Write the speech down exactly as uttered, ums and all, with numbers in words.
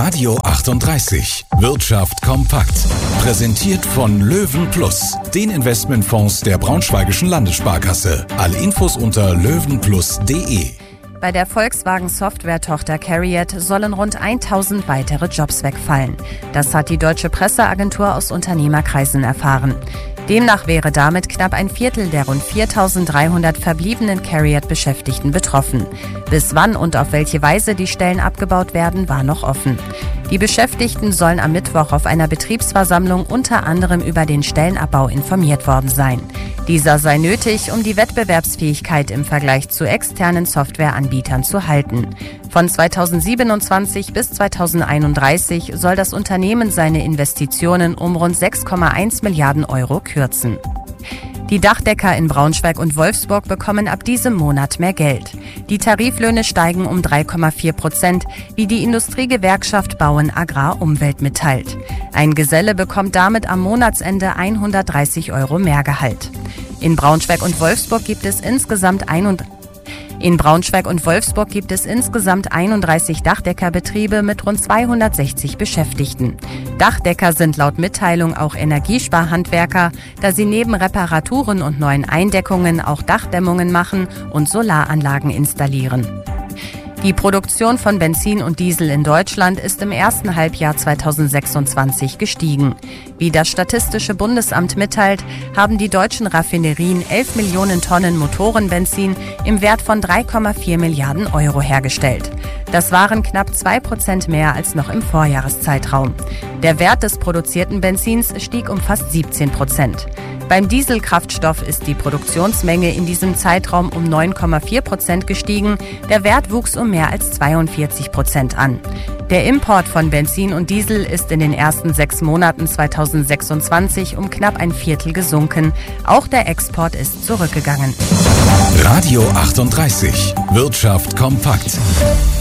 Radio achtunddreißig. Wirtschaft kompakt. Präsentiert von Löwen Plus, den Investmentfonds der Braunschweigischen Landessparkasse. Alle Infos unter löwenplus punkt de. Bei der Volkswagen-Software-Tochter CARIAD sollen rund tausend weitere Jobs wegfallen. Das hat die deutsche Presseagentur aus Unternehmerkreisen erfahren. Demnach wäre damit knapp ein Viertel der rund viertausenddreihundert verbliebenen CARIAD-Beschäftigten betroffen. Bis wann und auf welche Weise die Stellen abgebaut werden, war noch offen. Die Beschäftigten sollen am Mittwoch auf einer Betriebsversammlung unter anderem über den Stellenabbau informiert worden sein. Dieser sei nötig, um die Wettbewerbsfähigkeit im Vergleich zu externen Softwareanbietern zu halten. Von zweitausendsiebenundzwanzig bis zweitausendeinunddreißig soll das Unternehmen seine Investitionen um rund sechs Komma eins Milliarden Euro kürzen. Die Dachdecker in Braunschweig und Wolfsburg bekommen ab diesem Monat mehr Geld. Die Tariflöhne steigen um drei Komma vier Prozent, wie die Industriegewerkschaft Bauen Agrar Umwelt mitteilt. Ein Geselle bekommt damit am Monatsende hundertdreißig Euro mehr Gehalt. In Braunschweig und Wolfsburg gibt es insgesamt einunddreißig In Braunschweig und Wolfsburg gibt es insgesamt einunddreißig Dachdeckerbetriebe mit rund zweihundertsechzig Beschäftigten. Dachdecker sind laut Mitteilung auch Energiesparhandwerker, da sie neben Reparaturen und neuen Eindeckungen auch Dachdämmungen machen und Solaranlagen installieren. Die Produktion von Benzin und Diesel in Deutschland ist im ersten Halbjahr zweitausendsechsundzwanzig gestiegen. Wie das Statistische Bundesamt mitteilt, haben die deutschen Raffinerien elf Millionen Tonnen Motorenbenzin im Wert von drei Komma vier Milliarden Euro hergestellt. Das waren knapp zwei Prozent mehr als noch im Vorjahreszeitraum. Der Wert des produzierten Benzins stieg um fast siebzehn Prozent. Beim Dieselkraftstoff ist die Produktionsmenge in diesem Zeitraum um neun Komma vier Prozent gestiegen. Der Wert wuchs um mehr als zweiundvierzig Prozent an. Der Import von Benzin und Diesel ist in den ersten sechs Monaten zweitausendsechsundzwanzig um knapp ein Viertel gesunken. Auch der Export ist zurückgegangen. Radio achtunddreißig. Wirtschaft kompakt.